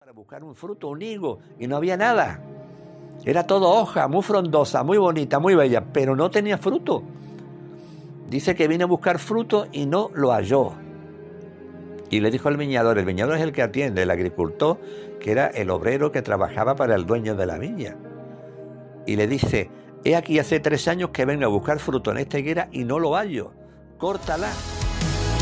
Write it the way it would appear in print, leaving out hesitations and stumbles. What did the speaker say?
para buscar un fruto, un higo, y no había nada. Era todo hoja, muy frondosa, muy bonita, muy bella, pero no tenía fruto. Dice que vino a buscar fruto y no lo halló. Y le dijo al viñador, el viñador es el que atiende, el agricultor, que era el obrero que trabajaba para el dueño de la viña. Y le dice, he aquí hace 3 años que vengo a buscar fruto en esta higuera y no lo hallo, córtala.